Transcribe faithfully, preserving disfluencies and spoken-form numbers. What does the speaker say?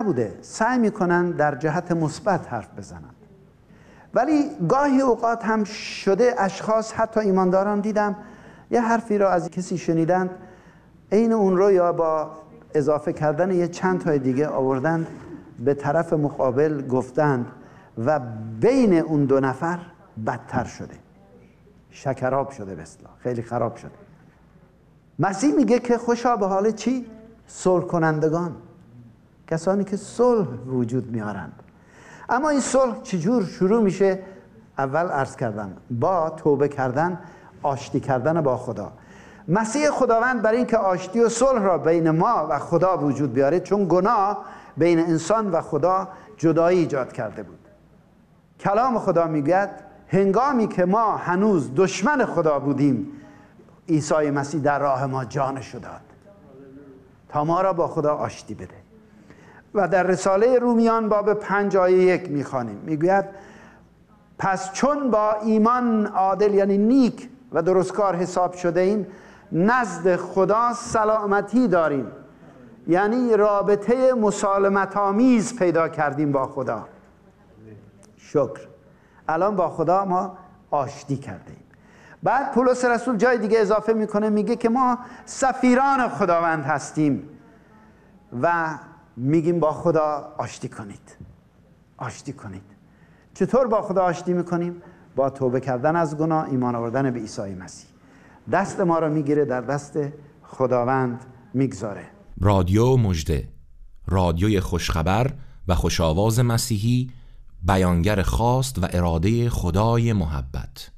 نبوده، سعی میکنن در جهت مثبت حرف بزنن. ولی گاهی اوقات هم شده اشخاص، حتی ایمانداران دیدم یه حرفی را از کسی شنیدند، عین اون رو یا با اضافه کردن یه چند تای دیگه آوردند به طرف مقابل گفتند و بین اون دو نفر بدتر شده، شکراب شده، به اصطلاح خیلی خراب شده. مسیح میگه که خوشا به حال چی؟ صلح کنندگان، کسانی که صلح وجود میارند. اما این صلح چجور شروع میشه؟ اول عرض کردم با توبه کردن، آشتی کردن با خدا. مسیح خداوند برای اینکه آشتی و صلح را بین ما و خدا وجود بیاره، چون گناه بین انسان و خدا جدایی ایجاد کرده بود. کلام خدا میگه هنگامی که ما هنوز دشمن خدا بودیم، عیسی مسیح در راه ما جانش داد تا ما را با خدا آشتی بده. و در رساله رومیان باب پنج آیه یک میخوانیم، میگوید پس چون با ایمان عادل یعنی نیک و درستکار حساب شده ایم، نزد خدا سلامتی داریم، یعنی رابطه مسالمت آمیز پیدا کردیم با خدا. شکر، الان با خدا ما آشتی کردیم. بعد پولس رسول جای دیگه اضافه میکنه، میگه که ما سفیران خداوند هستیم و میگیم با خدا آشتی کنید، آشتی کنید. چطور با خدا آشتی میکنیم؟ با توبه کردن از گناه، ایمان آوردن به عیسی مسیح. دست ما رو میگیره، در دست خداوند میگذاره. رادیو مژده، رادیوی خوشخبر و خوشاواز مسیحی، بیانگر خواست و اراده خدای محبت.